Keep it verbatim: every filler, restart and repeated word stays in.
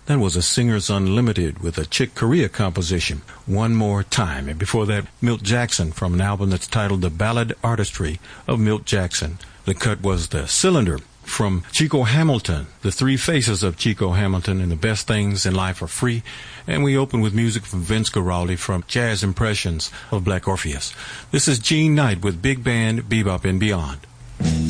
That was a Singers Unlimited with a Chick Corea composition, One More Time. And before that, Milt Jackson from an album that's titled The Ballad Artistry of Milt Jackson. The cut was The Cylinder from Chico Hamilton, The Three Faces of Chico Hamilton, and The Best Things in Life Are Free. And we opened with music from Vince Guaraldi from Jazz Impressions of Black Orpheus. This is Gene Knight with Big Band Bebop and Beyond.